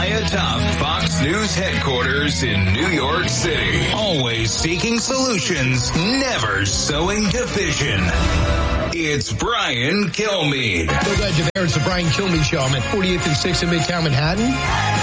Atop Fox News headquarters in New York City. Always seeking solutions, never sowing division. It's Brian Kilmeade. So glad you're there. It's the Brian Kilmeade Show. I'm at 48th and 6th in Midtown Manhattan.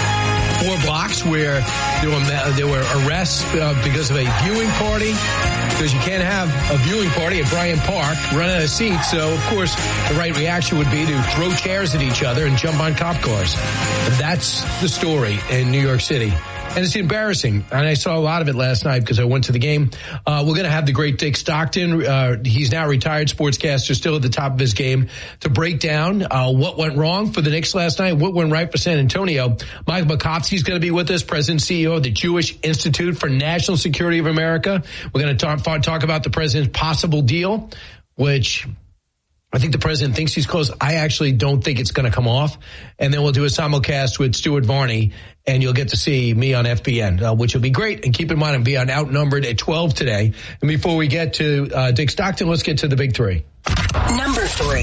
4 blocks where there were arrests because of a viewing party. Because you can't have a viewing party at Bryant Park, run out of seats. So, of course, the right reaction would be to throw chairs at each other and jump on cop cars. That's the story in New York City. And it's embarrassing. And I saw a lot of it last night because I went to the game. We're going to have the great Dick Stockton. He's now retired sportscaster, still at the top of his game, to break down what went wrong for the Knicks last night, what went right for San Antonio. Mike Makovsky's going to be with us, President and CEO of the Jewish Institute for National Security of America. We're going to talk about the president's possible deal, which I think the president thinks he's close. I actually don't think it's going to come off. And then we'll do a simulcast with Stuart Varney, and you'll get to see me on FBN, which will be great. And keep in mind, I'm being outnumbered at 12 today. And before we get to Dick Stockton, let's get to the big three. Number 3.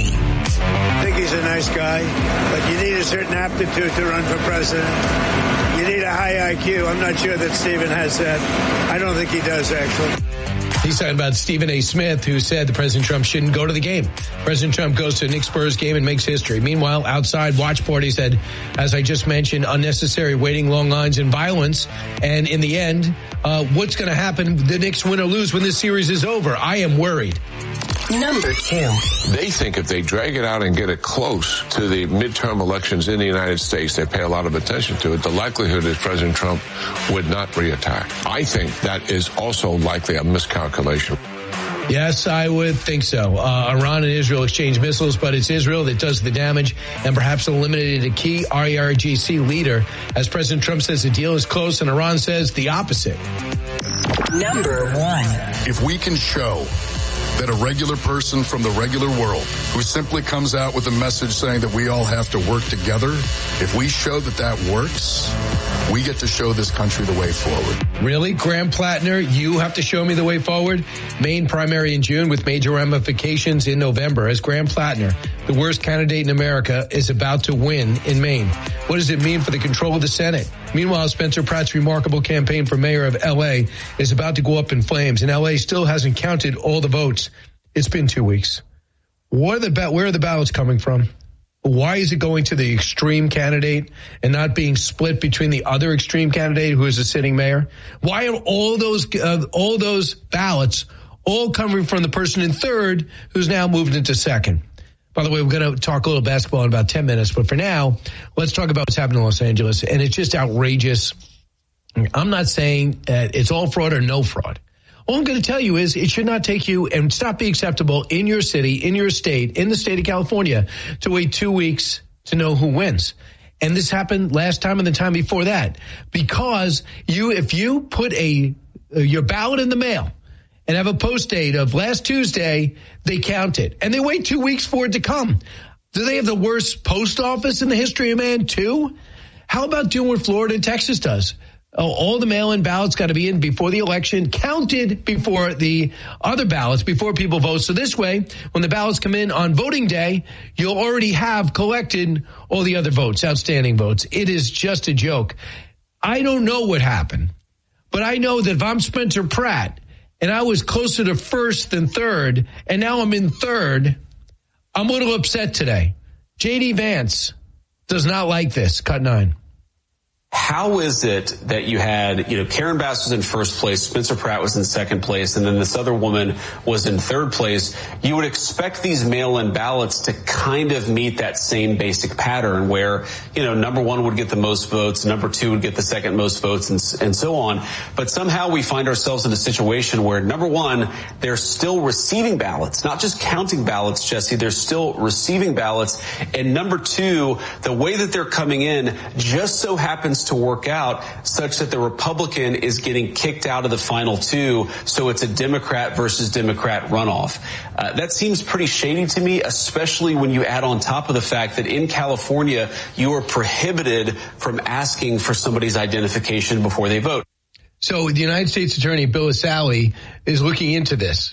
I think he's a nice guy, but you need a certain aptitude to run for president. You need a high IQ. I'm not sure that Stephen has that. I don't think he does, actually. He's talking about Stephen A. Smith, who said that President Trump shouldn't go to the game. President Trump goes to a Knicks Spurs game and makes history. Meanwhile, outside watch parties had, as I just mentioned, unnecessary waiting, long lines, and violence. And in the end, what's going to happen? The Knicks win or lose when this series is over. I am worried. Number 2. They think if they drag it out and get it close to the midterm elections in the United States, they pay a lot of attention to it. The likelihood is President Trump would not reattack. I think that is also likely a miscalculation. Yes, I would think so. Iran and Israel exchange missiles, but it's Israel that does the damage and perhaps eliminated a key IRGC leader. As President Trump says the deal is close and Iran says the opposite. Number 1. If we can show that a regular person from the regular world who simply comes out with a message saying that we all have to work together, if we show that that works, we get to show this country the way forward. Really? Graham Plattner, you have to show me the way forward? Maine primary in June with major ramifications in November. As Graham Plattner, the worst candidate in America, is about to win in Maine. What does it mean for the control of the Senate? Meanwhile, Spencer Pratt's remarkable campaign for mayor of L.A. is about to go up in flames, and L.A. still hasn't counted all the votes. It's been 2 weeks. Where are the ballots coming from? Why is it going to the extreme candidate and not being split between the other extreme candidate who is a sitting mayor? Why are all those ballots all coming from the person in third who's now moved into second? By the way, we're going to talk a little basketball in about 10 minutes, but for now, let's talk about what's happening in Los Angeles. And it's just outrageous. I'm not saying it's all fraud or no fraud. All I'm going to tell you is it should not take you and stop being acceptable in your city, in your state, in the state of California to wait 2 weeks to know who wins. And this happened last time and the time before that. Because if you put your ballot in the mail and have a post date of last Tuesday, they count it. And they wait 2 weeks for it to come. Do they have the worst post office in the history of man too? How about doing what Florida and Texas does? All the mail-in ballots got to be in before the election, counted before the other ballots, before people vote. So this way, when the ballots come in on voting day, you'll already have collected all the other votes, outstanding votes. It is just a joke. I don't know what happened, but I know that if I'm Spencer Pratt and I was closer to first than third, and now I'm in third, I'm a little upset today. J.D. Vance does not like this. Cut 9. How is it that you had, Karen Bass was in first place, Spencer Pratt was in second place, and then this other woman was in third place? You would expect these mail-in ballots to kind of meet that same basic pattern where, number one would get the most votes, number two would get the second most votes, and so on. But somehow we find ourselves in a situation where, number one, they're still receiving ballots, not just counting ballots, Jesse, they're still receiving ballots. And number two, the way that they're coming in just so happens to work out such that the Republican is getting kicked out of the final two, so it's a Democrat versus Democrat runoff. That seems pretty shady to me, especially when you add on top of the fact that in California, you are prohibited from asking for somebody's identification before they vote. So the United States Attorney Bill Asali is looking into this.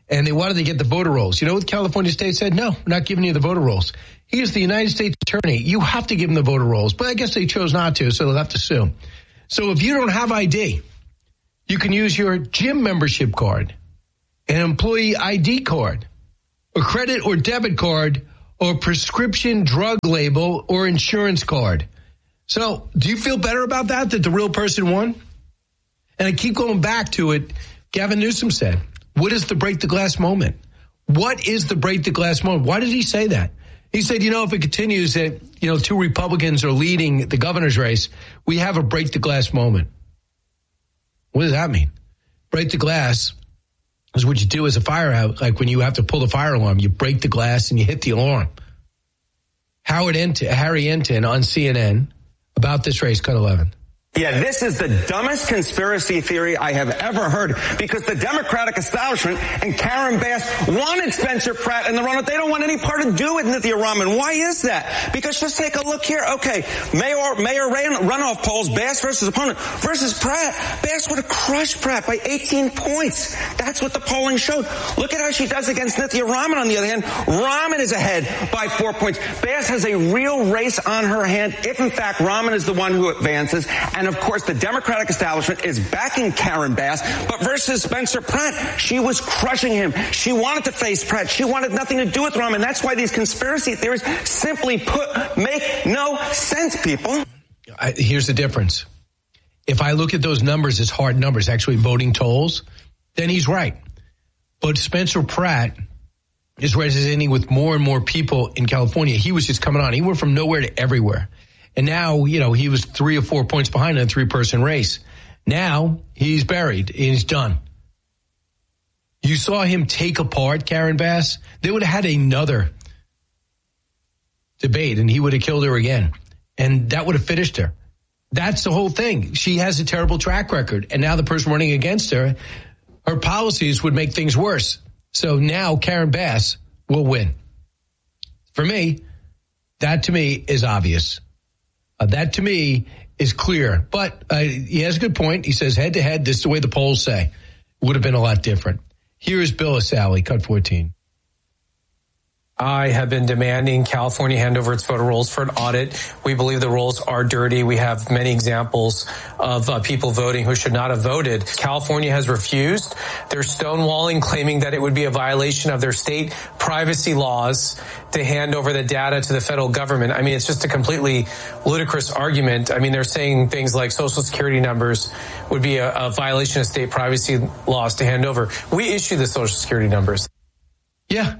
and they wanted to get the voter rolls. You know what California State said? No, we're not giving you the voter rolls. He is the United States attorney. You have to give him the voter rolls. But I guess they chose not to, so they'll have to sue. So if you don't have ID, you can use your gym membership card, an employee ID card, a credit or debit card, or prescription drug label or insurance card. So do you feel better about that the real person won? And I keep going back to it. Gavin Newsom said, what is the break the glass moment? What is the break the glass moment? Why did he say that? He said, if it continues that, two Republicans are leading the governor's race, we have a break the glass moment. What does that mean? Break the glass is what you do as a fire out, like when you have to pull the fire alarm. You break the glass and you hit the alarm. Harry Enten on CNN about this race, cut 11. Yeah, this is the dumbest conspiracy theory I have ever heard, because the Democratic establishment and Karen Bass wanted Spencer Pratt in the runoff. They don't want any part to do with Nithya Raman. Why is that? Because just take a look here. Okay, Mayor runoff polls, Bass versus opponent versus Pratt. Bass would have crushed Pratt by 18 points. That's what the polling showed. Look at how she does against Nithya Raman on the other hand. Raman is ahead by 4 points. Bass has a real race on her hand if, in fact, Raman is the one who advances. And, of course, the Democratic establishment is backing Karen Bass. But versus Spencer Pratt, she was crushing him. She wanted to face Pratt. She wanted nothing to do with Raman. That's why these conspiracy theories simply make no sense, people. Here's the difference. If I look at those numbers as hard numbers, actually voting tolls, then he's right. But Spencer Pratt is resonating with more and more people in California. He was just coming on. He went from nowhere to everywhere. And now, he was 3 or 4 points behind in a 3-person race. Now he's buried. He's done. You saw him take apart Karen Bass. They would have had another debate and he would have killed her again. And that would have finished her. That's the whole thing. She has a terrible track record. And now the person running against her, her policies would make things worse. So now Karen Bass will win. For me, that to me is obvious. That to me is clear. But he has a good point. He says head to head, this is the way the polls say. Would have been a lot different. Here is Bill O'Sally, cut 14. I have been demanding California hand over its voter rolls for an audit. We believe the rolls are dirty. We have many examples of people voting who should not have voted. California has refused. They're stonewalling, claiming that it would be a violation of their state privacy laws to hand over the data to the federal government. I mean, it's just a completely ludicrous argument. I mean, they're saying things like Social Security numbers would be a violation of state privacy laws to hand over. We issue the Social Security numbers. Yeah.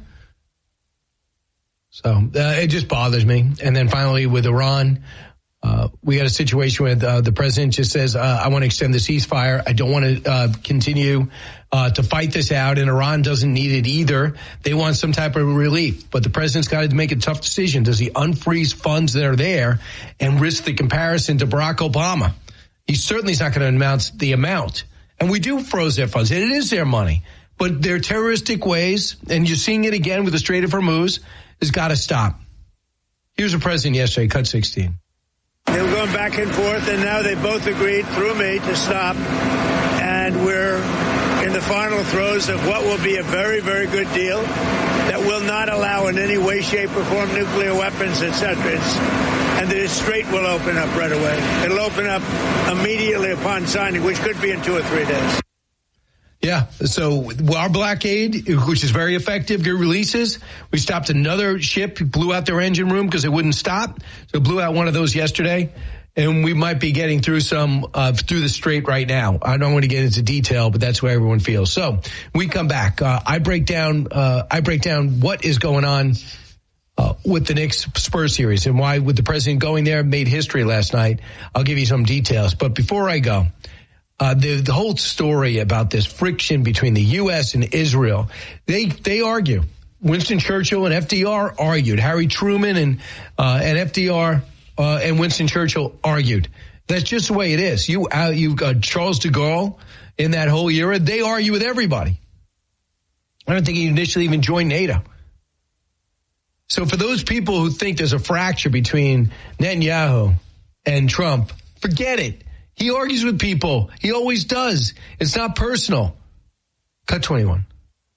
So it just bothers me. And then finally with Iran, we got a situation where the president just says, I want to extend the ceasefire. I don't want to continue to fight this out. And Iran doesn't need it either. They want some type of relief. But the president's got to make a tough decision. Does he unfreeze funds that are there and risk the comparison to Barack Obama? He certainly is not going to announce the amount. And we do froze their funds. And it is their money. But their terroristic ways, and you're seeing it again with the Strait of Hormuz, has got to stop. Here's the president yesterday, cut 16. They were going back and forth, and now they both agreed through me to stop. And we're in the final throes of what will be a very, very good deal that will not allow in any way, shape, or form nuclear weapons, etc. And the strait will open up right away. It'll open up immediately upon signing, which could be in 2 or 3 days. Yeah, so our blockade, which is very effective, good releases. We stopped another ship, blew out their engine room because it wouldn't stop. So blew out one of those yesterday. And we might be getting through some through the strait right now. I don't want to get into detail, but that's where everyone feels. So we come back. I break down what is going on with the Knicks Spurs series and why with the president going there made history last night. I'll give you some details. But before I go, the whole story about this friction between the U.S. and Israel, they argue. Winston Churchill and FDR argued. Harry Truman and FDR and Winston Churchill argued. That's just the way it is. You've got Charles de Gaulle in that whole era. They argue with everybody. I don't think he initially even joined NATO. So for those people who think there's a fracture between Netanyahu and Trump, forget it. He argues with people. He always does. It's not personal. Cut 21.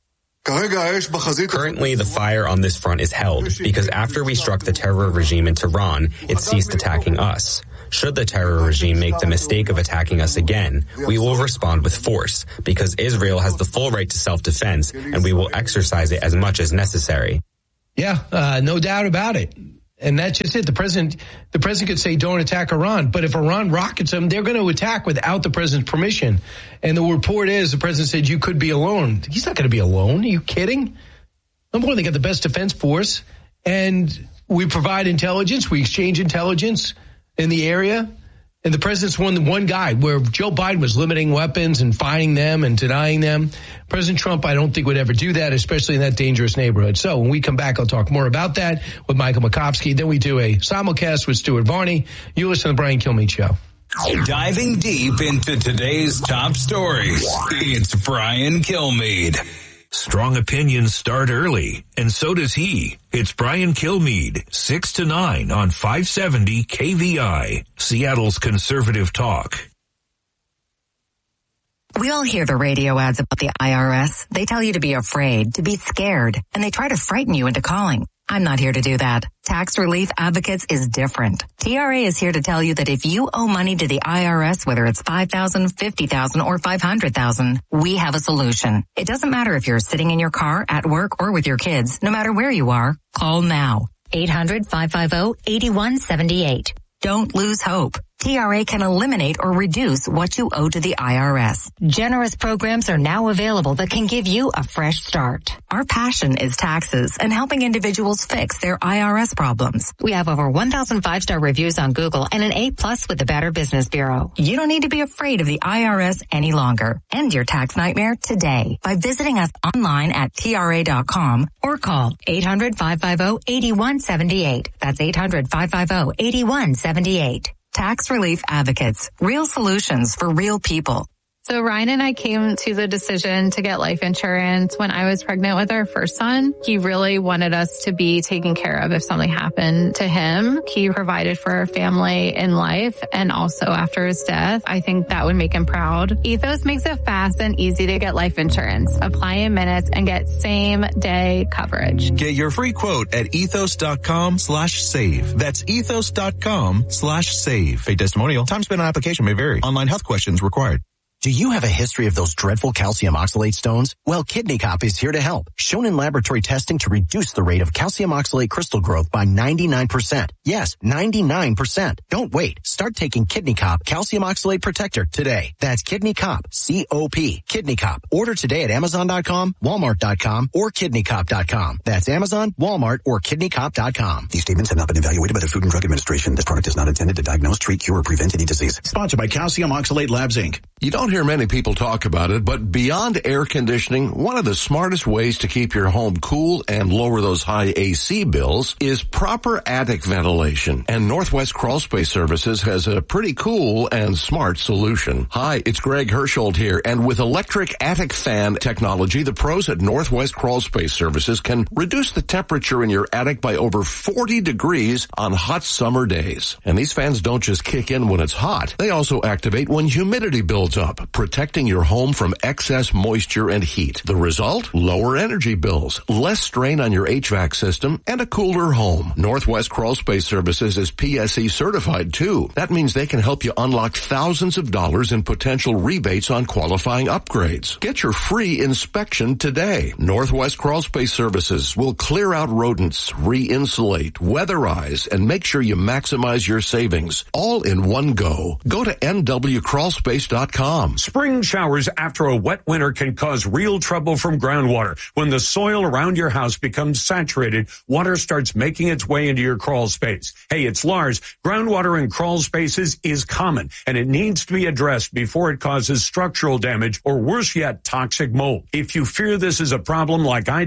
Currently, the fire on this front is held because after we struck the terror regime in Tehran, it ceased attacking us. Should the terror regime make the mistake of attacking us again, we will respond with force because Israel has the full right to self-defense and we will exercise it as much as necessary. Yeah, no doubt about it. And that's just it. The president could say, don't attack Iran. But if Iran rockets them, they're going to attack without the president's permission. And the report is the president said you could be alone. He's not going to be alone. Are you kidding? Number one, they got the best defense force. And we provide intelligence. We exchange intelligence in the area. And the president's one guy where Joe Biden was limiting weapons and fining them and denying them. President Trump, I don't think would ever do that, especially in that dangerous neighborhood. So when we come back, I'll talk more about that with Michael Makovsky. Then we do a simulcast with Stuart Varney. You listen to the Brian Kilmeade Show. Diving deep into today's top stories, it's Brian Kilmeade. Strong opinions start early, and so does he. It's Brian Kilmeade, 6 to 9 on 570 KVI, Seattle's conservative talk. We all hear the radio ads about the IRS. They tell you to be afraid, to be scared, and they try to frighten you into calling. I'm not here to do that. Tax Relief Advocates is different. TRA is here to tell you that if you owe money to the IRS, whether it's $5,000, $50,000, or $500,000, we have a solution. It doesn't matter if you're sitting in your car, at work, or with your kids. No matter where you are, call now. 800-550-8178. Don't lose hope. TRA can eliminate or reduce what you owe to the IRS. Generous programs are now available that can give you a fresh start. Our passion is taxes and helping individuals fix their IRS problems. We have over 1,000 5-star reviews on Google and an A+ with the Better Business Bureau. You don't need to be afraid of the IRS any longer. End your tax nightmare today by visiting us online at TRA.com or call 800-550-8178. That's 800-550-8178. Tax Relief Advocates. Real solutions for real people. So Ryan and I came to the decision to get life insurance when I was pregnant with our first son. He really wanted us to be taken care of if something happened to him. He provided for our family in life and also after his death. I think that would make him proud. Ethos makes it fast and easy to get life insurance. Apply in minutes and get same day coverage. Get your free quote at ethos.com/save. That's ethos.com/save. Pay testimonial. Time spent on application may vary. Online health questions required. Do you have a history of those dreadful calcium oxalate stones? Well, Kidney Cop is here to help. Shown in laboratory testing to reduce the rate of calcium oxalate crystal growth by 99%. Yes, 99%. Don't wait. Start taking Kidney Cop Calcium Oxalate Protector today. That's Kidney Cop, C-O-P, Kidney Cop. Order today at Amazon.com, Walmart.com, or KidneyCop.com. That's Amazon, Walmart, or KidneyCop.com. These statements have not been evaluated by the Food and Drug Administration. This product is not intended to diagnose, treat, cure, or prevent any disease. Sponsored by Calcium Oxalate Labs, Inc. You don't hear many people talk about it, but beyond air conditioning, one of the smartest ways to keep your home cool and lower those high AC bills is proper attic ventilation. And Northwest Crawl Space Services has a pretty cool and smart solution. Hi, it's Greg Hersholt here, and with electric attic fan technology, the pros at Northwest Crawl Space Services can reduce the temperature in your attic by over 40 degrees on hot summer days. And these fans don't just kick in when it's hot. They also activate when humidity builds up, protecting your home from excess moisture and heat. The result? Lower energy bills, less strain on your HVAC system, and a cooler home. Northwest Crawl Space Services is PSE certified too. That means they can help you unlock thousands of dollars in potential rebates on qualifying upgrades. Get your free inspection today. Northwest Crawl Space Services will clear out rodents, re-insulate, weatherize, and make sure you maximize your savings. All in one go. Go to nwcrawlspace.com. Spring showers after a wet winter can cause real trouble from groundwater. When the soil around your house becomes saturated, water starts making its way into your crawl space. Hey, it's Lars. Groundwater in crawl spaces is common, and it needs to be addressed before it causes structural damage or, worse yet, toxic mold. If you fear this is a problem like I did,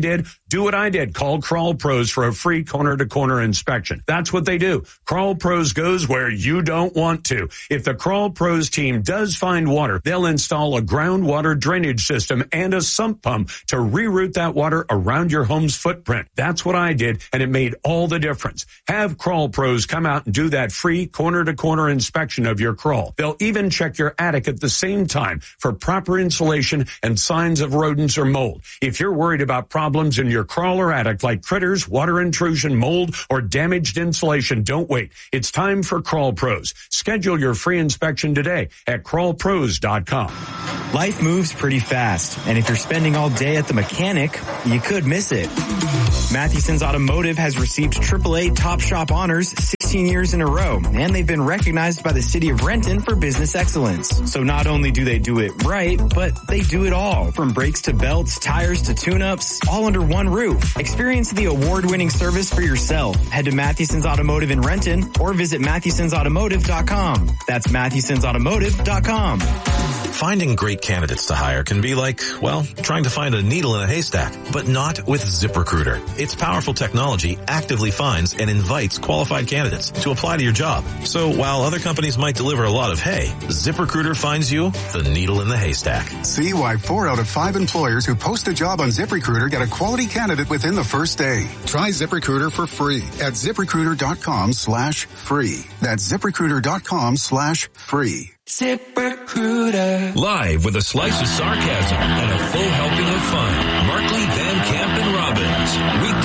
Do what I did. Call Crawl Pros for a free corner-to-corner inspection. That's what they do. Crawl Pros goes where you don't want to. If the Crawl Pros team does find water, they'll install a groundwater drainage system and a sump pump to reroute that water around your home's footprint. That's what I did, and it made all the difference. Have Crawl Pros come out and do that free corner-to-corner inspection of your crawl. They'll even check your attic at the same time for proper insulation and signs of rodents or mold. If you're worried about problems in your crawl or attic like critters, water intrusion, mold, or damaged insulation, don't wait. It's time for Crawl Pros. Schedule your free inspection today at crawlpros.com. Life moves pretty fast, and if you're spending all day at the mechanic, you could miss it. Matheson's Automotive has received AAA Top Shop honors 16 years in a row, and they've been recognized by the city of Renton for business excellence. So not only do they do it right, but they do it all. From brakes to belts, tires to tune-ups, all under one roof. Experience the award-winning service for yourself. Head to Matheson's Automotive in Renton or visit Matheson'sAutomotive.com. That's Matheson'sAutomotive.com. Finding great candidates to hire can be like, well, trying to find a needle in a haystack, but not with ZipRecruiter. Its powerful technology actively finds and invites qualified candidates to apply to your job. So while other companies might deliver a lot of hay, ZipRecruiter finds you the needle in the haystack. See why 4 out of 5 employers who post a job on ZipRecruiter get a quality candidate within the first day. Try ZipRecruiter for free at ZipRecruiter.com/free. That's ZipRecruiter.com/free. ZipRecruiter. Live with a slice of sarcasm and a full helping of fun, Mark